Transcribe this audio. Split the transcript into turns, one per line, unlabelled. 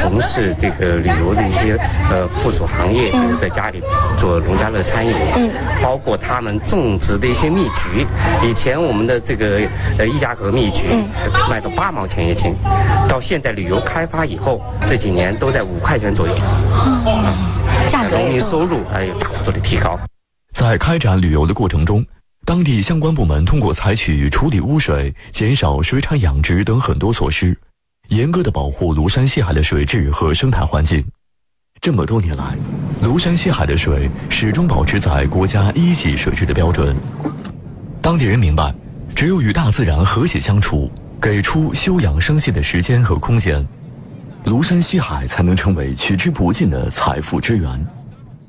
从事这个旅游的一些附属行业，比如在家里做农家乐餐饮，包括他们种植的一些蜜橘。以前我们的这个一家河蜜橘卖到8毛钱一斤，到现在旅游开发以后，这几年都在5块钱左右。
价格
农民收入还有大幅度的提高。
在开展旅游的过程中，当地相关部门通过采取处理污水、减少水产养殖等很多措施，严格的保护庐山西海的水质和生态环境。这么多年来，庐山西海的水始终保持在国家1级水质的标准。当地人明白，只有与大自然和谐相处，给出休养生息的时间和空间，庐山西海才能成为取之不尽的财富之源。